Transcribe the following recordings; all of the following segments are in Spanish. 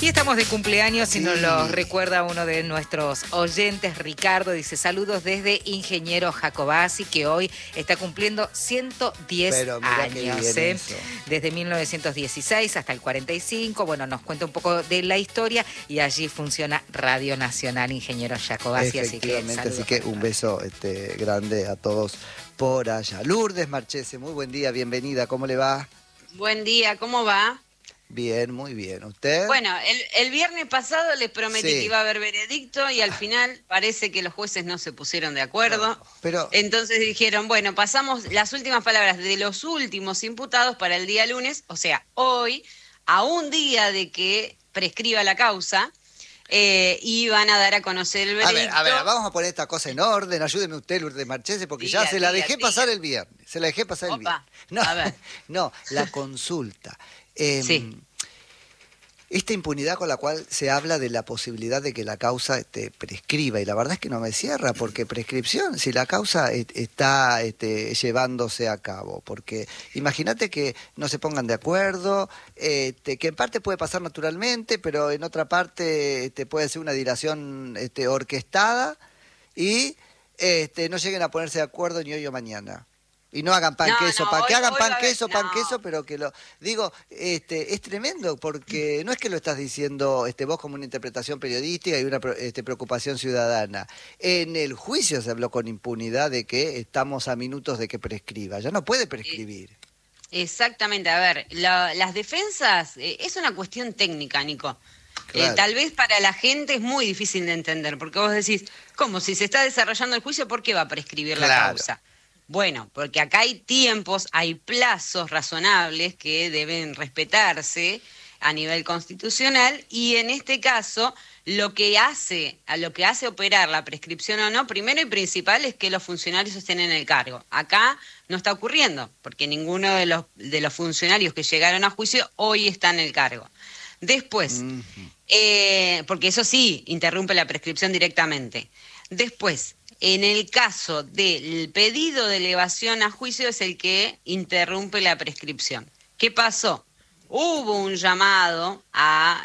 Y estamos de cumpleaños y nos lo recuerda uno de nuestros oyentes, Ricardo. Dice, saludos desde Ingeniero Jacobasi, que hoy está cumpliendo 110 años. Desde 1916 hasta el 45. Bueno, nos cuenta un poco de la historia y allí funciona Radio Nacional Ingeniero Jacobasi. Efectivamente, así que un beso grande a todos por allá. Lourdes Marchese, muy buen día, bienvenida, ¿cómo le va? Buen día, ¿cómo va? Bien, muy bien. ¿Usted? Bueno, el viernes pasado les prometí que iba a haber veredicto y al final parece que los jueces no se pusieron de acuerdo. No, pero... Entonces dijeron, bueno, pasamos las últimas palabras de los últimos imputados para el día lunes, o sea, hoy, a un día de que prescriba la causa, y van a dar a conocer el veredicto. A ver, vamos a poner esta cosa en orden. Ayúdeme usted, Lourdes Marchese, porque ya se la dejé pasar el viernes. Se la dejé pasar el viernes. No, a ver. No, la consulta. Sí. Esta impunidad con la cual se habla de la posibilidad de que la causa prescriba, y la verdad es que no me cierra, porque prescripción, si la causa está llevándose a cabo, porque imagínate que no se pongan de acuerdo, que en parte puede pasar naturalmente, pero en otra parte puede ser una dilación orquestada, y no lleguen a ponerse de acuerdo ni hoy o mañana. Y no hagan pan queso, que hagan pan queso, pero que lo... Digo, es tremendo, porque no es que lo estás diciendo vos como una interpretación periodística y una preocupación ciudadana. En el juicio se habló con impunidad de que estamos a minutos de que prescriba. Ya no puede prescribir. Exactamente, a ver, las defensas, es una cuestión técnica, Nico. Claro. Tal vez para la gente es muy difícil de entender, porque vos decís, ¿cómo? Si se está desarrollando el juicio, ¿por qué va a prescribir la causa? Bueno, porque acá hay tiempos, hay plazos razonables que deben respetarse a nivel constitucional y en este caso lo que hace operar la prescripción o no, primero y principal es que los funcionarios estén en el cargo. Acá no está ocurriendo, porque ninguno de los funcionarios que llegaron a juicio hoy está en el cargo. Después, porque eso sí, interrumpe la prescripción directamente. Después, en el caso del pedido de elevación a juicio es el que interrumpe la prescripción. ¿Qué pasó? Hubo un llamado para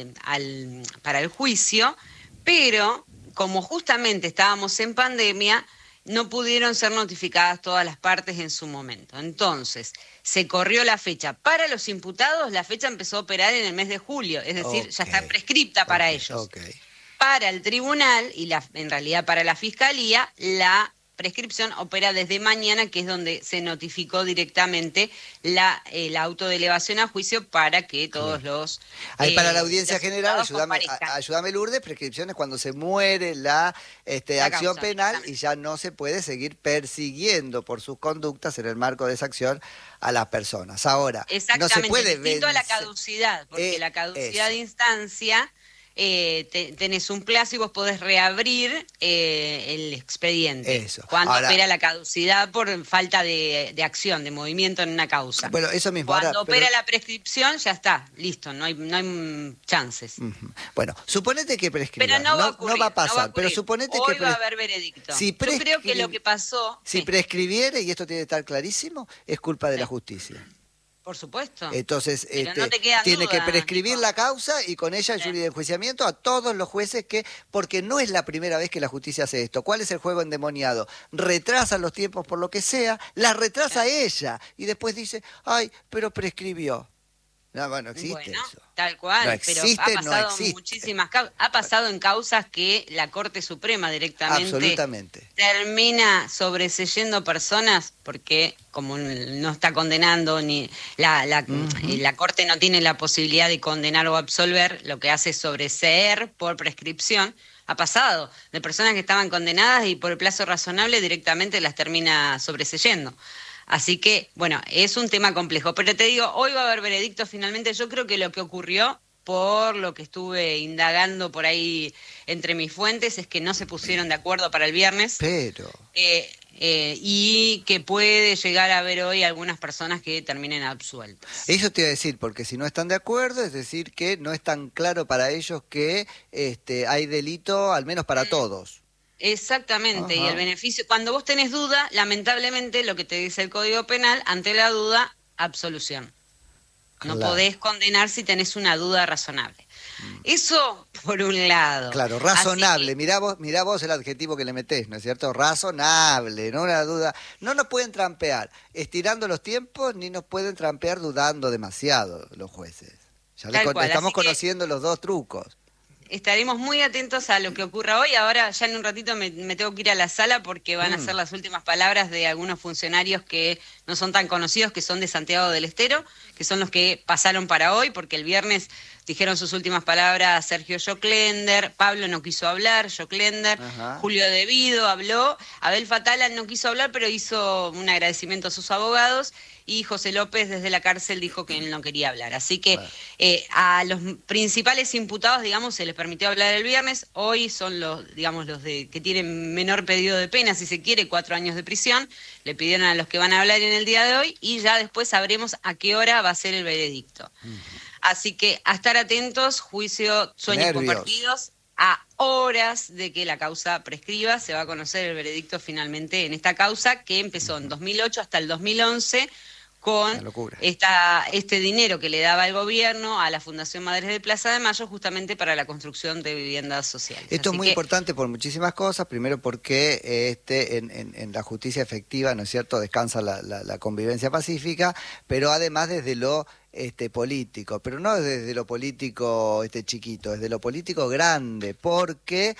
el juicio, pero como justamente estábamos en pandemia, no pudieron ser notificadas todas las partes en su momento. Entonces, se corrió la fecha. Para los imputados, la fecha empezó a operar en el mes de julio, es decir, ya está prescripta para ellos. Para el tribunal y en realidad para la fiscalía, la prescripción opera desde mañana, que es donde se notificó directamente la auto de elevación a juicio para que todos los... Ahí para la audiencia general, ayúdame Lourdes, prescripción es cuando se muere la acción penal y ya no se puede seguir persiguiendo por sus conductas en el marco de esa acción a las personas. Ahora, no se puede distinto a la caducidad, porque la caducidad de instancia... tenés un plazo y vos podés reabrir el expediente. Cuando opera la caducidad por falta de acción, de movimiento en una causa. Bueno, eso mismo. Cuando opera la prescripción, ya está, listo, no hay chances. Bueno, suponete que prescriba. Pero no va a pasar, pero suponete hoy que va a haber veredicto. Yo creo que lo que pasó... Si prescribiere, y esto tiene que estar clarísimo, es culpa de la justicia. Por supuesto. Entonces, no tiene duda, que prescribir Nico. la causa y con ella el jury de enjuiciamiento a todos los jueces porque no es la primera vez que la justicia hace esto. ¿Cuál es el juego endemoniado? Retrasan los tiempos por lo que sea, la retrasa ella y después dice, ay, pero prescribió. No existe eso. Tal cual, no existe, pero ha pasado muchísimas causas. Ha pasado en causas que la Corte Suprema directamente termina sobreseyendo personas porque como no está condenando ni la Corte no tiene la posibilidad de condenar o absolver, lo que hace es sobreseer por prescripción. Ha pasado de personas que estaban condenadas y por el plazo razonable directamente las termina sobreseyendo. Así que, bueno, es un tema complejo. Pero te digo, hoy va a haber veredicto finalmente. Yo creo que lo que ocurrió, por lo que estuve indagando por ahí entre mis fuentes, es que no se pusieron de acuerdo para el viernes. Pero... y que puede llegar a haber hoy algunas personas que terminen absueltas. Eso te iba a decir, porque si no están de acuerdo, es decir, que no es tan claro para ellos que hay delito, al menos para todos. Exactamente, Ajá. Y el beneficio, cuando vos tenés duda, lamentablemente lo que te dice el Código Penal, ante la duda, absolución. No Claro. podés condenar si tenés una duda razonable. Eso por un lado. Claro, razonable. Mirá vos el adjetivo que le metés, ¿no es cierto? Razonable, no una duda. No nos pueden trampear estirando los tiempos, ni nos pueden trampear dudando demasiado los jueces. Ya Tal cual, estamos así que conociendo los dos trucos. estaremos muy atentos a lo que ocurra hoy. Ahora ya en un ratito me tengo que ir a la sala porque van a ser las últimas palabras de algunos funcionarios que no son tan conocidos, que son de Santiago del Estero, que son los que pasaron para hoy, porque el viernes dijeron sus últimas palabras Sergio Joclender, Pablo no quiso hablar, Joclender, Julio Devido habló, Abel Fatala no quiso hablar, pero hizo un agradecimiento a sus abogados, y José López desde la cárcel dijo que él no quería hablar. Así que a los principales imputados, digamos, se les permitió hablar el viernes. Hoy son los que tienen menor pedido de pena, si se quiere, 4 años de prisión. Le pidieron a los que van a hablar en el día de hoy y ya después sabremos a qué hora va a ser el veredicto. Así que a estar atentos, juicio, sueños compartidos. A horas de que la causa prescriba, se va a conocer el veredicto finalmente en esta causa que empezó en 2008 hasta el 2011 con este dinero que le daba el gobierno a la Fundación Madres de Plaza de Mayo justamente para la construcción de viviendas sociales. Esto es muy importante por muchísimas cosas. Primero porque en la justicia efectiva, ¿no es cierto?, descansa la convivencia pacífica, pero además desde lo político, pero no desde lo político chiquito, desde lo político grande, porque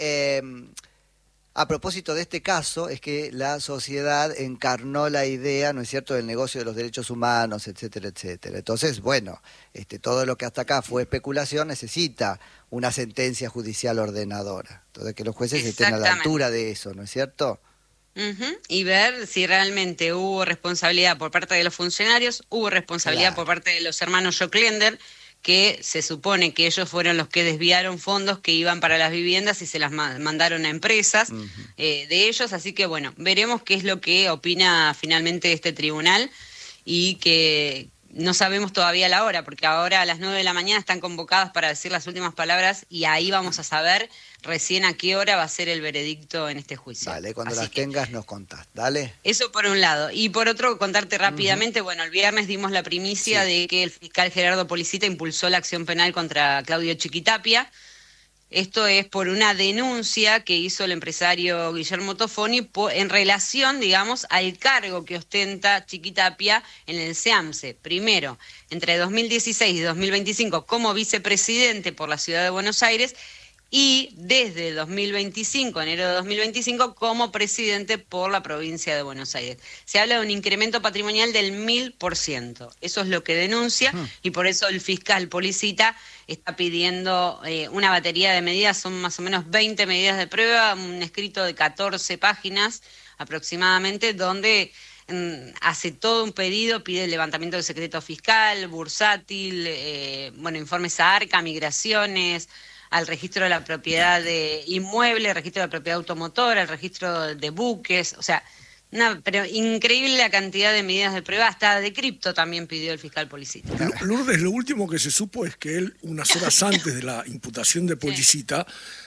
a propósito de este caso es que la sociedad encarnó la idea, ¿no es cierto?, del negocio de los derechos humanos, etcétera, etcétera. Entonces, bueno, todo lo que hasta acá fue especulación necesita una sentencia judicial ordenadora. Entonces, que los jueces estén a la altura de eso, ¿no es cierto? Y ver si realmente hubo responsabilidad por parte de los funcionarios, hubo responsabilidad por parte de los hermanos Joclender, que se supone que ellos fueron los que desviaron fondos que iban para las viviendas y se las mandaron a empresas de ellos. Así que bueno, veremos qué es lo que opina finalmente este tribunal, y que no sabemos todavía la hora, porque ahora a las 9 de la mañana están convocados para decir las últimas palabras y ahí vamos a saber recién a qué hora va a ser el veredicto en este juicio. Dale, cuando las tengas nos contás, dale. Eso por un lado. Y por otro, contarte rápidamente, bueno, el viernes dimos la primicia de que el fiscal Gerardo Policita impulsó la acción penal contra Claudio Chiquitapia. Esto es por una denuncia que hizo el empresario Guillermo Tofoni en relación, digamos, al cargo que ostenta Chiquitapia en el SEAMSE. Primero, entre 2016 y 2025 como vicepresidente por la Ciudad de Buenos Aires, y desde 2025, enero de 2025, como presidente por la provincia de Buenos Aires. Se habla de un incremento patrimonial del 1000%. Eso es lo que denuncia, y por eso el fiscal Policita está pidiendo una batería de medidas, son más o menos 20 medidas de prueba, un escrito de 14 páginas aproximadamente, donde hace todo un pedido, pide el levantamiento del secreto fiscal, bursátil, informes a ARCA, migraciones, al registro de la propiedad de inmueble, registro de la propiedad automotora, el registro de buques, o sea, pero increíble la cantidad de medidas de prueba, hasta de cripto también pidió el fiscal Policita. Lourdes, lo último que se supo es que él, unas horas antes de la imputación de Policita,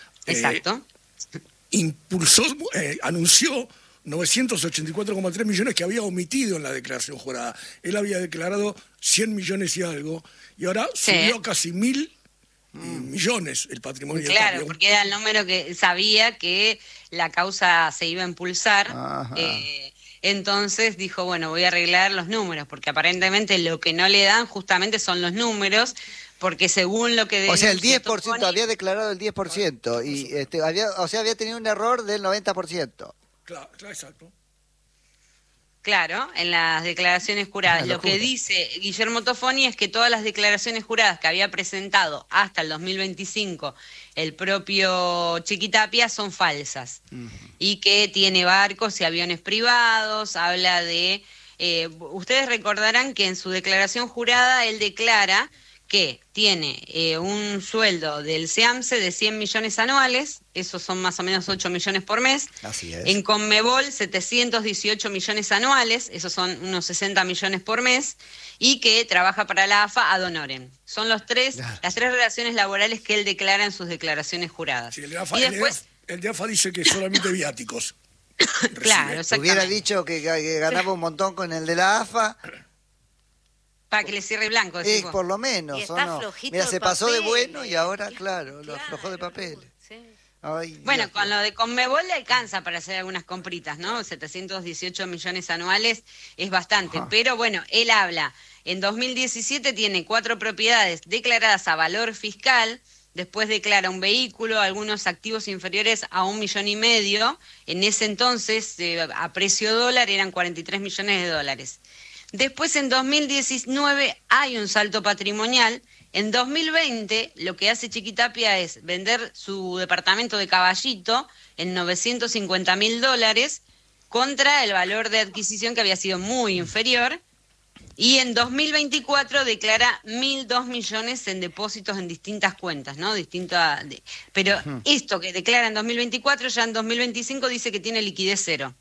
anunció 984,3 millones que había omitido en la declaración jurada. Él había declarado 100 millones y algo, y ahora subió a casi 1000 millones el patrimonio. Claro, porque era el número que sabía que la causa se iba a impulsar. Entonces dijo, bueno, voy a arreglar los números, porque aparentemente lo que no le dan justamente son los números, porque según lo que... O sea, el 10%, había declarado el 10%, y había tenido un error del 90%. Claro, exacto. Claro, en las declaraciones juradas. Lo que dice Guillermo Tofoni es que todas las declaraciones juradas que había presentado hasta el 2025 el propio Chiquitapia son falsas, y que tiene barcos y aviones privados, habla de... ustedes recordarán que en su declaración jurada él declara que tiene un sueldo del SEAMSE de 100 millones anuales, esos son más o menos 8 millones por mes. Así es. En Conmebol 718 millones anuales, esos son unos 60 millones por mes, y que trabaja para la AFA ad honorem. Son las tres relaciones laborales que él declara en sus declaraciones juradas. Sí, el de AFA dice que solamente viáticos. Claro, exactamente. Hubiera dicho que ganaba un montón con el de la AFA. Para que le cierre blanco. Es por lo menos, y ¿o está no? flojito. Mira, se pasó papel, de bueno y ahora, claro, lo aflojó de papel. Sí. Ay, Bueno, Dios. con lo de Conmebol le alcanza para hacer algunas compritas, ¿no? 718 millones anuales es bastante. Ajá. Pero bueno, él habla, en 2017 tiene 4 propiedades declaradas a valor fiscal, después declara un vehículo, algunos activos inferiores a $1,5 millones. En ese entonces, a precio dólar, eran 43 millones de dólares. Después, en 2019, hay un salto patrimonial. En 2020, lo que hace Chiquitapia es vender su departamento de Caballito en $950.000 contra el valor de adquisición que había sido muy inferior. Y en 2024 declara 1.002 millones en depósitos en distintas cuentas, ¿no? Pero esto que declara en 2024, ya en 2025 dice que tiene liquidez cero.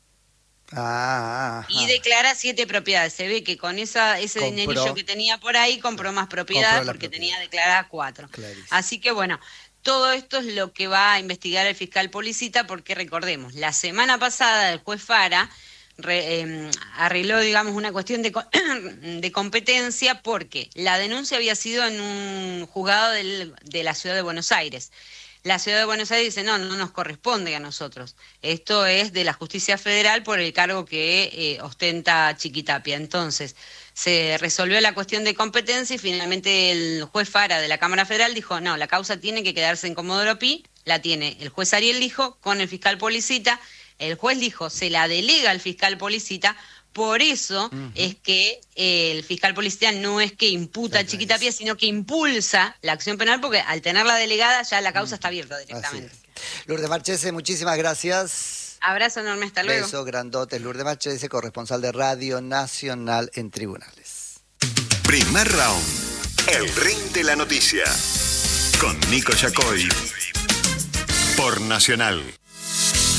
Y declara 7 propiedades. Se ve que con ese dinerillo que tenía por ahí compró más propiedades porque tenía declaradas 4. Clarísimo. Así que bueno, todo esto es lo que va a investigar el fiscal Policita, porque recordemos, la semana pasada el juez Fara arregló, digamos, una cuestión de competencia, porque la denuncia había sido en un juzgado de la ciudad de Buenos Aires. La ciudad de Buenos Aires dice, no nos corresponde a nosotros. Esto es de la justicia federal por el cargo que ostenta Chiquitapia. Entonces, se resolvió la cuestión de competencia y finalmente el juez Fara de la Cámara Federal dijo, no, la causa tiene que quedarse en Comodoro Pi, la tiene el juez Ariel Lijo con el fiscal Policita. El juez Lijo se la delega al fiscal Policita. Por eso es que el fiscal Policita no es que imputa a Chiquitapia, sino que impulsa la acción penal, porque al tenerla delegada ya la causa está abierta directamente. Lourdes Marchese, muchísimas gracias. Abrazo enorme, hasta luego. Beso grandotes. Lourdes Marchese, corresponsal de Radio Nacional en Tribunales. Primer round. El ring de la noticia. Con Nico Yacoy. Por Nacional.